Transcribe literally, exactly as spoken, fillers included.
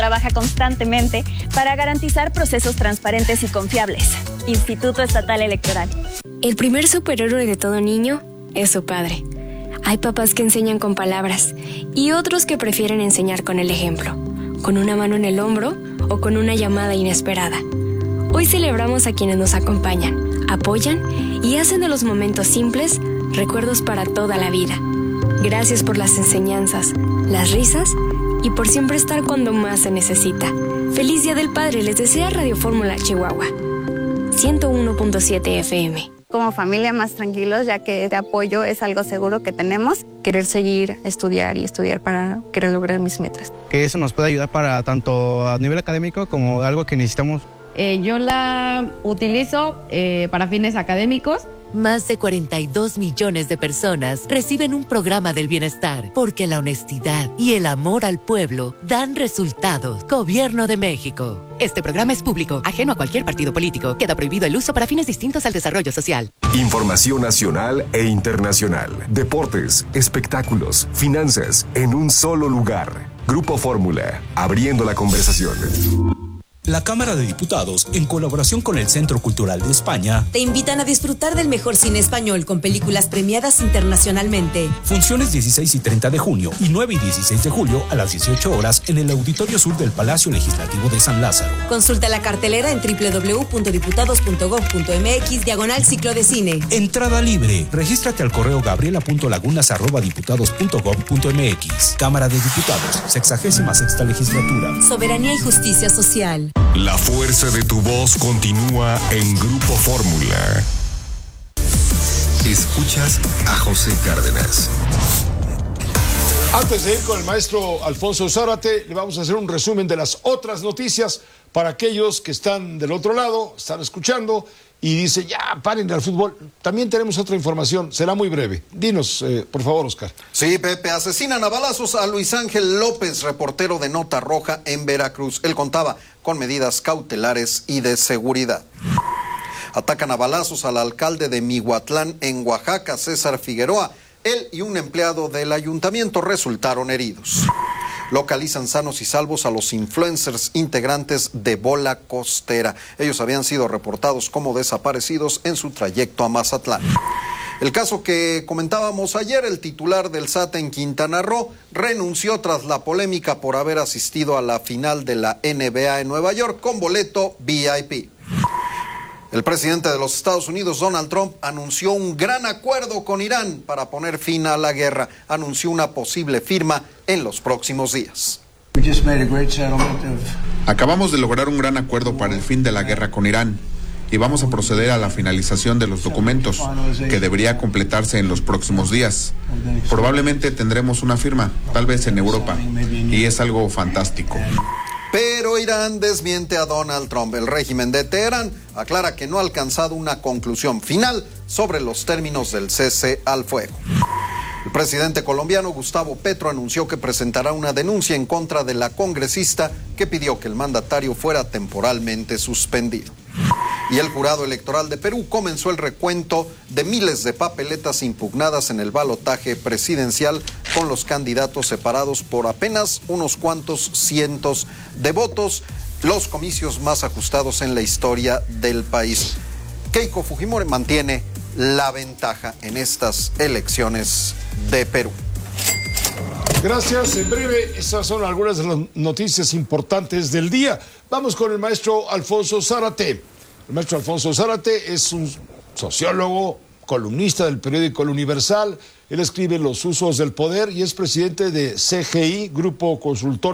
Trabaja constantemente para garantizar procesos transparentes y confiables. Instituto Estatal Electoral. El primer superhéroe de todo niño es su padre. Hay papás que enseñan con palabras y otros que prefieren enseñar con el ejemplo, con una mano en el hombro o con una llamada inesperada. Hoy celebramos a quienes nos acompañan, apoyan y hacen de los momentos simples recuerdos para toda la vida. Gracias por las enseñanzas, las risas y por siempre estar cuando más se necesita. Feliz Día del Padre les desea Radio Fórmula Chihuahua. ciento uno punto siete F M. Como familia más tranquilos, ya que este apoyo es algo seguro que tenemos. Querer seguir, estudiar y estudiar para querer lograr mis metas. Que eso nos puede ayudar para tanto a nivel académico como algo que necesitamos. Eh, yo la utilizo eh, para fines académicos. Más de cuarenta y dos millones de personas reciben un programa del bienestar porque la honestidad y el amor al pueblo dan resultados. Gobierno de México. Este programa es público, ajeno a cualquier partido político. Queda prohibido el uso para fines distintos al desarrollo social. Información nacional e internacional. Deportes, espectáculos, finanzas, en un solo lugar. Grupo Fórmula, abriendo la conversación. La Cámara de Diputados, en colaboración con el Centro Cultural de España, te invitan a disfrutar del mejor cine español con películas premiadas internacionalmente. Funciones dieciséis y treinta de junio y nueve y dieciséis de julio a las dieciocho horas en el Auditorio Sur del Palacio Legislativo de San Lázaro. Consulta la cartelera en doble u doble u doble u punto diputados punto gob punto m x diagonal ciclo de cine. Entrada libre. Regístrate al correo gabriela punto lagunas arroba diputados punto gob punto m x. Cámara de Diputados, sexagésima sexta legislatura. Soberanía y justicia social. La fuerza de tu voz continúa en Grupo Fórmula. Escuchas a José Cárdenas. Antes de ir con el maestro Alfonso Zárate, le vamos a hacer un resumen de las otras noticias para aquellos que están del otro lado, están escuchando y dicen, ya, paren al fútbol. También tenemos otra información, será muy breve. Dinos, eh, por favor, Oscar. Sí, Pepe, asesinan a balazos a Luis Ángel López, reportero de Nota Roja en Veracruz. Él contaba con medidas cautelares y de seguridad. Atacan a balazos al alcalde de Mihuatlán en Oaxaca, César Figueroa. Él y un empleado del ayuntamiento resultaron heridos. Localizan sanos y salvos a los influencers integrantes de Bola Costera. Ellos habían sido reportados como desaparecidos en su trayecto a Mazatlán. El caso que comentábamos ayer, el titular del S A T en Quintana Roo renunció tras la polémica por haber asistido a la final de la N B A en Nueva York con boleto V I P. El presidente de los Estados Unidos, Donald Trump, anunció un gran acuerdo con Irán para poner fin a la guerra. Anunció una posible firma en los próximos días. Acabamos de lograr un gran acuerdo para el fin de la guerra con Irán y vamos a proceder a la finalización de los documentos, que debería completarse en los próximos días. Probablemente tendremos una firma, tal vez en Europa, y es algo fantástico. Pero Irán desmiente a Donald Trump. El régimen de Teherán aclara que no ha alcanzado una conclusión final sobre los términos del cese al fuego. El presidente colombiano Gustavo Petro anunció que presentará una denuncia en contra de la congresista que pidió que el mandatario fuera temporalmente suspendido. Y el jurado electoral de Perú comenzó el recuento de miles de papeletas impugnadas en el balotaje presidencial con los candidatos separados por apenas unos cuantos cientos de votos, los comicios más ajustados en la historia del país. Keiko Fujimori mantiene la ventaja en estas elecciones de Perú. Gracias, en breve, esas son algunas de las noticias importantes del día. Vamos con el maestro Alfonso Zárate. El maestro Alfonso Zárate es un sociólogo, columnista del periódico El Universal. Él escribe Los usos del poder y es presidente de C G I, Grupo Consultor